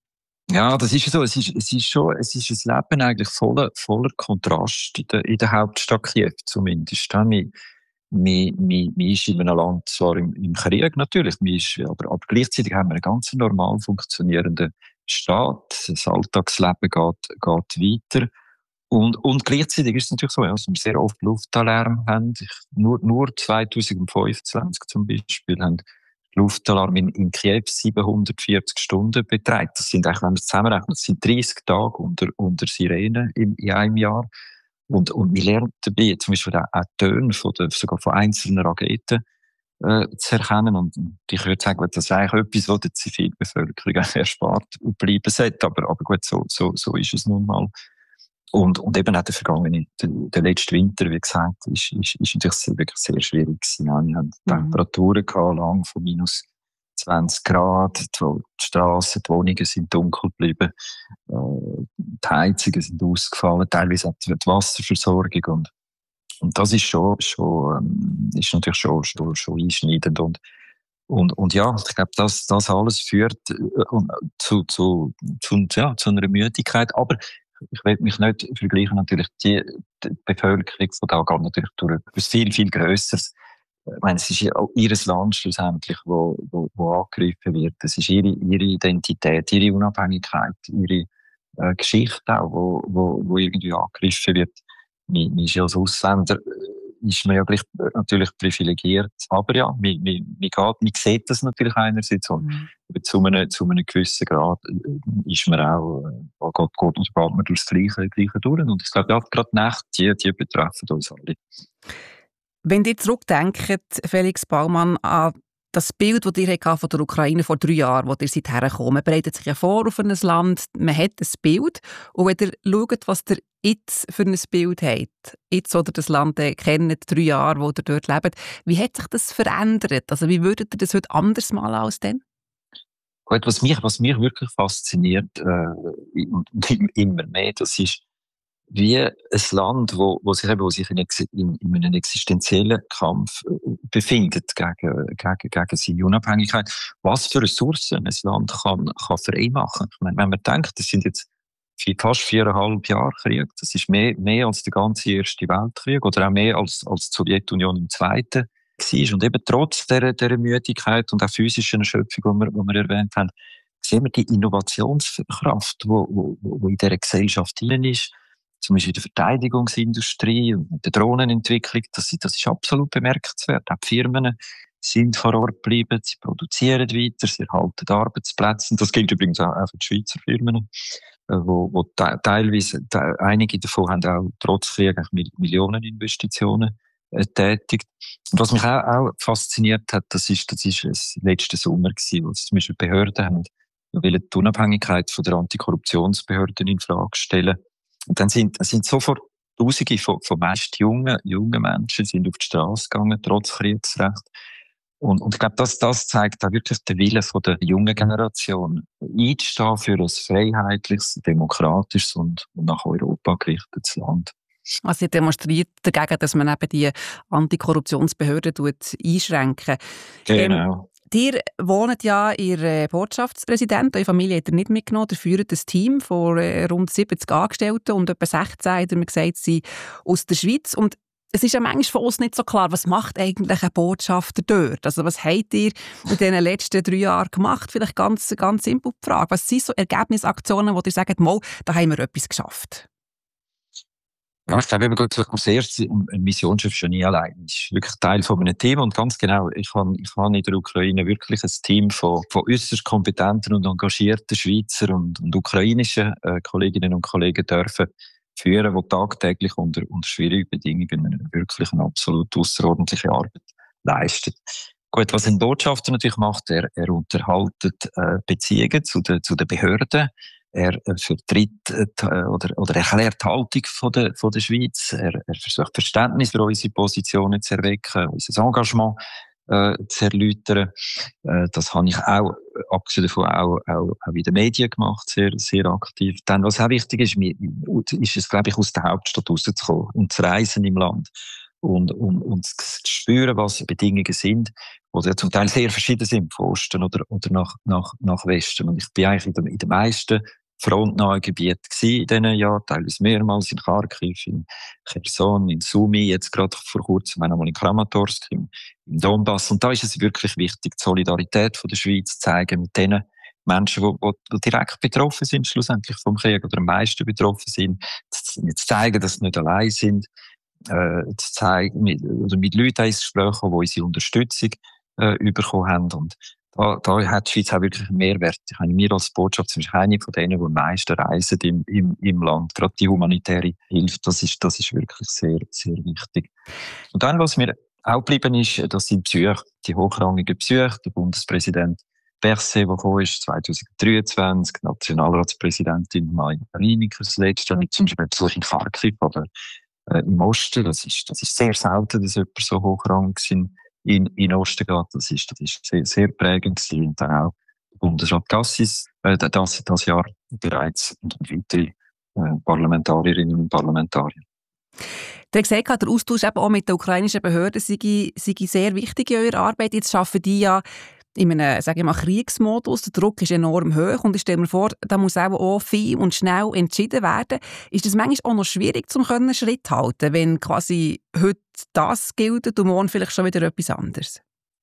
Ja, das ist so. Es ist, es ist schon, es ist ein Leben eigentlich voller, voller Kontrast in der, in der Hauptstadt Kiew zumindest. Ja, man, man, man, man ist in einem Land zwar im, im Krieg natürlich, man ist, aber, aber gleichzeitig haben wir einen ganz normal funktionierenden Staat, das Alltagsleben geht, geht weiter. Und, und gleichzeitig ist es natürlich so, dass wir sehr oft Luftalarm haben. Ich, nur, nur zwanzig fünfundzwanzig zum Beispiel haben Luftalarm in, in Kiew siebenhundertvierzig Stunden betreibt. Das sind eigentlich, wenn man es zusammenrechnet, das sind dreißig Tage unter, unter Sirene in, in einem Jahr. Und, und wir lernen dabei zum Beispiel auch, auch Töne von der, sogar von einzelnen Raketen Äh, zu erkennen. Und ich würde sagen, das ist eigentlich etwas, was der Zivilbevölkerung erspart bleiben sollte. Aber, aber gut, so, so, so ist es nun mal. Und, und eben auch der vergangene, der, der letzte Winter, wie gesagt, ist, ist, ist natürlich sehr, wirklich sehr schwierig gewesen. Ja, wir hatten mhm. Temperaturen gehabt, lang von minus zwanzig Grad, die, die Strassen, die Wohnungen sind dunkel geblieben, äh, die Heizungen sind ausgefallen, teilweise auch die Wasserversorgung und, und das ist schon, schon, ähm, ist natürlich schon, schon, schon einschneidend und, und, und ja, ich glaube, das, das alles führt äh, zu, zu, zu, ja, zu einer Müdigkeit, aber ich will mich nicht vergleichen, natürlich die, die Bevölkerung von da geht natürlich durch etwas viel, viel Grösseres. Ich meine, es ist ja auch ihr Land schlussendlich, wo, wo, wo angegriffen wird. Es ist ihre, ihre Identität, ihre Unabhängigkeit, ihre äh, Geschichte auch, wo, wo, wo irgendwie angegriffen wird. Man, man ist ja als Ausländer, ist man ja gleich natürlich privilegiert. Aber ja, man, man, man, geht, man sieht das natürlich einerseits. Und mhm. zu, einem, zu einem gewissen Grad ist man auch, äh, geht, geht, geht man durch das Gleiche, Gleiche durch. Und ich glaube, ja, gerade die Nächte, die, die betreffen uns alle. Wenn ihr zurückdenkt, Felix Baumann, an das Bild, das ihr von der Ukraine vor drei Jahren, wo ihr seid hergekommen, man bereitet sich ja vor auf ein Land, man hat ein Bild. Und wenn ihr schaut, was ihr jetzt für ein Bild habt, jetzt oder das Land kennt, drei Jahre, wo ihr dort lebt, wie hat sich das verändert? Also wie würdet ihr das heute anders malen als dann? Gut, was mich, was mich wirklich fasziniert, äh, und immer mehr, das ist, wie ein Land, wo, wo sich eben, wo sich in, in, in einem existenziellen Kampf befindet gegen, gegen, gegen seine Unabhängigkeit, was für Ressourcen ein Land kann, kann frei machen. Ich meine, wenn man denkt, das sind jetzt fast viereinhalb Jahre Krieg, das ist mehr, mehr als der ganze Erste Weltkrieg oder auch mehr als, als die Sowjetunion im Zweiten war. Und eben trotz dieser, dieser Müdigkeit und auch physischen Erschöpfung, die wir, die wir erwähnt haben, sehen wir die Innovationskraft, die wo, wo, wo in dieser Gesellschaft drin ist. Zum Beispiel in der Verteidigungsindustrie und der Drohnenentwicklung, das, das ist absolut bemerkenswert. Auch die Firmen sind vor Ort geblieben, sie produzieren weiter, sie erhalten Arbeitsplätze. Und das gilt übrigens auch für die Schweizer Firmen, wo, wo te- teilweise, te- einige davon haben auch trotz Krieg Millioneninvestitionen äh, tätigt. Und was mich auch, auch fasziniert hat, das ist, das ist das letzte Sommer gewesen, wo zum Beispiel Behörden haben, wollen die Unabhängigkeit von der Antikorruptionsbehörden in Frage stellen. Und dann sind, sind sofort Tausende von, von meist jungen, jungen Menschen sind auf die Straße gegangen, trotz Kriegsrecht. Und, und ich glaube, das, das zeigt auch wirklich den Willen von der jungen Generation, einzustehen für ein freiheitliches, demokratisches und, und nach Europa gerichtetes Land. Also sie demonstriert dagegen, dass man eben die Antikorruptionsbehörden einschränken. Genau. Ähm, Ihr wohnt ja, Ihr Botschaftspräsident, eure Familie hat ihr nicht mitgenommen, ihr führt ein Team von rund siebzig Angestellten und etwa sechzehn, hat er mir gesagt, sind aus der Schweiz. Und es ist ja manchmal von uns nicht so klar, was macht eigentlich ein Botschafter dort? Also was habt ihr in den letzten drei Jahren gemacht? Vielleicht ganz, ganz simpel die Frage. Was sind so Ergebnisaktionen, wo ihr sagt, mal, da haben wir etwas geschafft? Ja, ich glaube, als erstes, eine Missionschef schon nie allein. Ich ist wirklich Teil von einem Team und ganz genau, ich habe, ich habe in der Ukraine wirklich ein Team von, von äußerst kompetenten und engagierten Schweizer und, und ukrainischen äh, Kolleginnen und Kollegen dürfen führen, die tagtäglich unter, unter schwierigen Bedingungen wirklich eine absolut ausserordentliche Arbeit leisten. Gut, was ein Botschafter natürlich macht, er, er unterhaltet äh, Beziehungen zu den, zu den Behörden. Er vertritt äh, oder, oder erklärt die Haltung von der, von der Schweiz. Er, er versucht Verständnis für unsere Positionen zu erwecken, unser Engagement äh, zu erläutern. Äh, das habe ich auch, abgesehen davon, auch, auch, auch in den Medien gemacht, sehr, sehr aktiv. Dann, was auch wichtig ist, ist es, glaube ich, aus der Hauptstadt rauszukommen und zu reisen im Land. Und, und, und zu spüren, was die Bedingungen sind, die ja zum Teil sehr verschieden sind, von Osten oder, oder nach, nach, nach Westen. Und ich bin eigentlich in den, in den meisten frontnahen Gebieten gewesen in diesen Jahren, teilweise mehrmals in Kharkiv, in Cherson, in Sumy, jetzt gerade vor kurzem einmal in Kramatorsk, im, im Donbass. Und da ist es wirklich wichtig, die Solidarität von der Schweiz zu zeigen mit denen Menschen, die, die direkt betroffen sind, schlussendlich vom Krieg, oder am meisten betroffen sind, zu, zu zeigen, dass sie nicht allein sind, äh, zu zeigen, mit, oder mit Leuten ins Gespräch kommen, die unsere Unterstützung äh, bekommen haben. Und da, da hat die Schweiz auch wirklich einen Mehrwert. Ich meine, wir als Botschaft sind eine von denen, die am meisten reisen im, im, im Land. Gerade die humanitäre Hilfe, das ist, das ist wirklich sehr, sehr wichtig. Und dann, was mir auch geblieben ist, das sind Besuche, die hochrangigen Besuche. Der Bundespräsident Berset, der gekommen ist, zwanzig dreiundzwanzig, Nationalratspräsidentin Maja Rienecker, das letzte, mhm. zum Beispiel Besuch in Kharkiv oder äh, im Osten. Das ist, das ist sehr selten, dass jemand so hochrangig in, in, in den Osten geht. Das ist, das ist sehr, sehr prägend gewesen. Und dann auch der Bundesrat Gassis, äh, das, das Jahr bereits und weitere äh, Parlamentarierinnen und Parlamentarier. Der hat gesagt, der Austausch eben auch mit den ukrainischen Behörden sei, sei sehr wichtig in eurer Arbeit. Jetzt arbeiten die ja in einem, sage ich mal, Kriegsmodus. Der Druck ist enorm hoch und ich stelle mir vor, da muss auch, auch viel und schnell entschieden werden. Ist das manchmal auch noch schwierig, um Schritt zu halten, wenn quasi heute das gilt und morgen vielleicht schon wieder etwas anderes?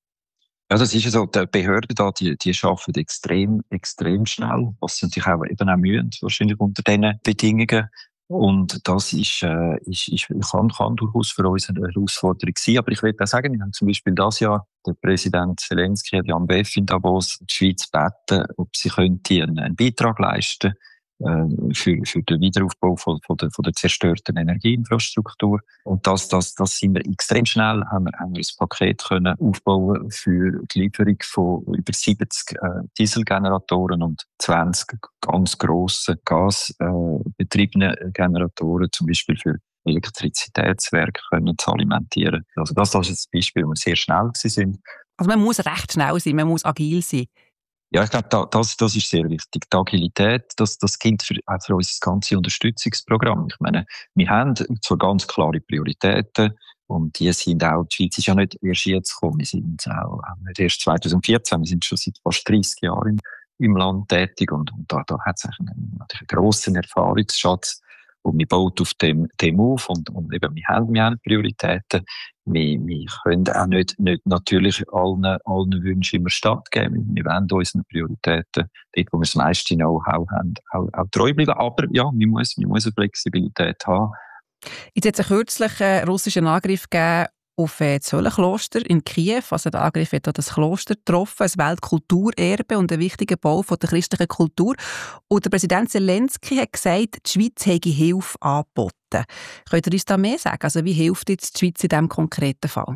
Ja, das ist ja so. Die Behörden da, die, die arbeiten extrem, extrem schnell, was sie natürlich auch eben auch mühen, wahrscheinlich unter diesen Bedingungen. Und das ist, äh, ist, ist kann, kann durchaus für uns eine Herausforderung sein. Aber ich will auch sagen, wir haben zum Beispiel das Jahr der Präsident Zelensky hat ja am B E F in Davos die Schweiz gebeten, ob sie könnte einen, einen Beitrag leisten äh, für, für den Wiederaufbau von, von, der, von der zerstörten Energieinfrastruktur. Und das, das, das sind wir extrem schnell, haben wir, haben wir ein Paket können aufbauen für die Lieferung von über siebzig äh, Dieselgeneratoren und zwanzig ganz grosse gasbetriebene äh, Generatoren, zum Beispiel für Elektrizitätswerke können zu alimentieren. Also das, das ist ein Beispiel, wo wir sehr schnell sind. Also man muss recht schnell sein, man muss agil sein. Ja, ich glaube, da, das, das ist sehr wichtig. Die Agilität, das, das gilt für, auch für unser ganzes Unterstützungsprogramm. Ich meine, wir haben zwar ganz klare Prioritäten und die sind auch, die Schweiz ist ja nicht erst jetzt gekommen, wir sind auch nicht erst zwanzig vierzehn, wir sind schon seit fast dreissig Jahren im, im Land tätig und, und da, da hat es einen, einen grossen Erfahrungsschatz. Und wir bauen auf dem, dem auf und, und eben, wir haben, wir haben Prioritäten. Wir, wir können auch nicht, nicht natürlich allen, allen Wünschen immer stattgeben. Wir wollen unseren Prioritäten, dort, wo wir das meiste Know-how haben, auch, auch treu bleiben. Aber ja, wir müssen, wir müssen Flexibilität haben. Jetzt hat es kürzlich einen russischen Angriff gegeben auf das Höllenkloster in Kiew. Also der Angriff hat das Kloster getroffen, ein Weltkulturerbe und ein wichtiger Bau von der christlichen Kultur. Und der Präsident Zelensky hat gesagt, die Schweiz habe Hilfe angeboten. Könnt ihr uns da mehr sagen? Also wie hilft jetzt die Schweiz in diesem konkreten Fall?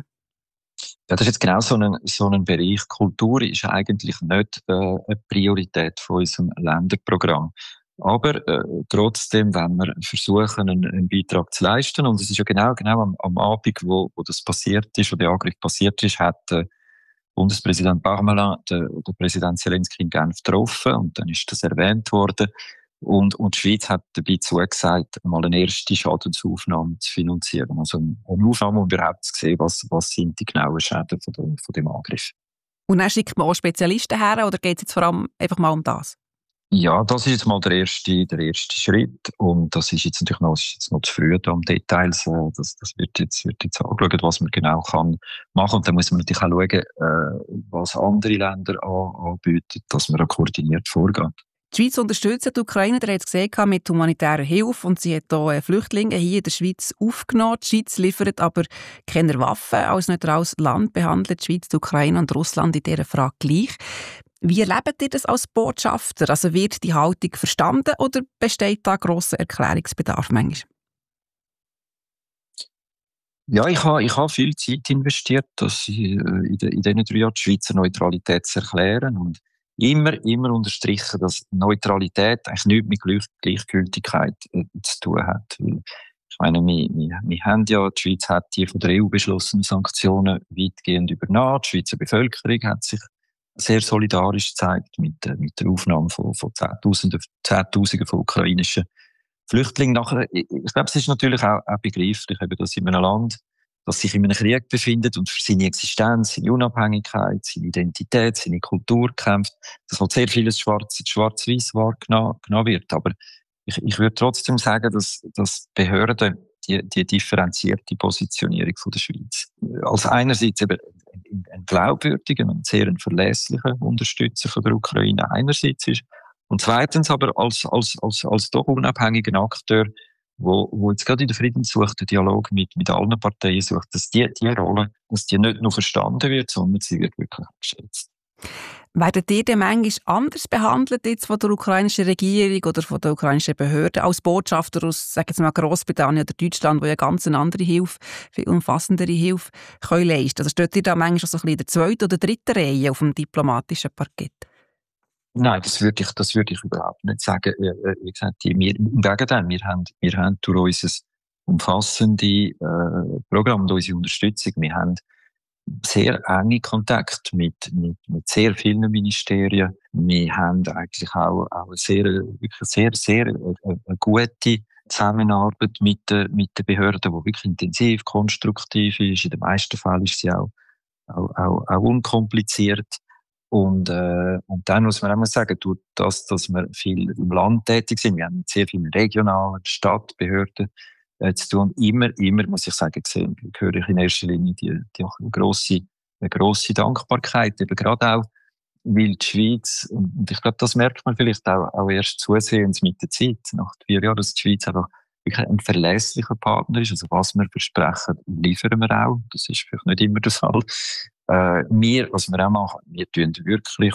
Ja, das ist jetzt genau so ein, so ein Bereich. Kultur ist eigentlich nicht äh, eine Priorität von unserem Länderprogramm. Aber äh, trotzdem, wenn wir versuchen, einen, einen Beitrag zu leisten, und es ist ja genau, genau am, am Abend, wo, wo das passiert ist, wo der Angriff passiert ist, hat äh, Bundespräsident Parmelin den, den Präsident Zelensky in Genf getroffen und dann ist das erwähnt worden. Und, und die Schweiz hat dabei zugesagt, mal eine erste Schadensaufnahme zu finanzieren. Also eine Aufnahme, um überhaupt zu sehen, was, was sind die genauen Schäden von, dem, von dem Angriff. Und dann schickt man auch Spezialisten her, oder geht es jetzt vor allem einfach mal um das? Ja, das ist jetzt mal der erste, der erste Schritt. Und das ist jetzt natürlich noch, ist jetzt noch zu früh da um Details. Das, das wird jetzt, wird jetzt angeschaut, was man genau kann machen. Und dann muss man natürlich auch schauen, äh, was andere Länder an, anbieten, dass man da koordiniert vorgeht. Die Schweiz unterstützt die Ukraine, der hat es gesehen, mit humanitärer Hilfe, und sie hat hier Flüchtlinge hier in der Schweiz aufgenommen. Die Schweiz liefert aber keine Waffen. Als neutrales Land behandelt die Schweiz die Ukraine und Russland in dieser Frage gleich. Wie erlebt ihr das als Botschafter? Also wird die Haltung verstanden oder besteht da grosser Erklärungsbedarf manchmal? Ja, ich habe, ich habe viel Zeit investiert, dass ich, äh, in, de, in diesen drei Jahren die Schweizer Neutralität zu erklären und immer, immer unterstrichen, dass Neutralität eigentlich nichts mit Gleich, Gleichgültigkeit äh, zu tun hat. Weil, ich meine, wir, wir, wir haben ja, die Schweiz hat die von der E U beschlossenen Sanktionen weitgehend übernommen. Die Schweizer Bevölkerung hat sich sehr solidarisch gezeigt mit, äh, mit der Aufnahme von, von Zehntausenden, Zehntausenden von ukrainischen Flüchtlingen. Nachher, ich, ich glaube, es ist natürlich auch, auch begreiflich, eben, dass in einem Land, das sich in einem Krieg befindet und für seine Existenz, seine Unabhängigkeit, seine Identität, seine Kultur kämpft, dass halt sehr vieles schwarz, schwarz-weiß wahrgenommen wird. Aber ich, ich würde trotzdem sagen, dass, dass Behörden die, die differenzierte Positionierung von der Schweiz als einerseits eben ein glaubwürdiger und sehr ein verlässlicher Unterstützer von der Ukraine einerseits ist und zweitens aber als, als, als, als doch unabhängiger Akteur, wo, wo jetzt gerade in der Friedenssuche den Dialog mit, mit allen Parteien sucht, dass die, die Rolle, dass die nicht nur verstanden wird, sondern sie wird wirklich geschätzt. Werdet ihr denn manchmal anders behandelt jetzt von der ukrainischen Regierung oder von der ukrainischen Behörden als Botschafter aus, sagen wir mal, Grossbritannien oder Deutschland, wo ja ganz eine andere Hilfe, viel umfassendere Hilfe können leisten? Also steht ihr da manchmal so ein bisschen in der zweiten oder dritten Reihe auf dem diplomatischen Parkett? Nein, das würde ich, das würde ich überhaupt nicht sagen. Wie gesagt, wir, im Gegenteil, wir haben, wir haben durch unser umfassende äh, Programm und unsere Unterstützung, wir haben sehr enge Kontakt mit, mit, mit sehr vielen Ministerien. Wir haben eigentlich auch, auch sehr, wirklich sehr, sehr eine, eine gute Zusammenarbeit mit, der, mit den Behörden, die wirklich intensiv, konstruktiv ist. In den meisten Fällen ist sie auch, auch, auch, auch unkompliziert. Und, äh, und dann muss man auch mal sagen, durch das, dass wir viel im Land tätig sind, wir haben mit sehr vielen regionalen Stadtbehörden äh, zu tun. Immer, immer, muss ich sagen, gesehen, höre ich in erster Linie die, die auch eine grosse, eine grosse Dankbarkeit, eben gerade auch, weil die Schweiz, und ich glaube, das merkt man vielleicht auch, auch erst zusehends mit der Zeit, nach vier Jahren, dass die Schweiz einfach wirklich ein verlässlicher Partner ist. Also was wir versprechen, liefern wir auch. Das ist vielleicht nicht immer der Fall. Äh, wir, was wir auch machen, wir tun wirklich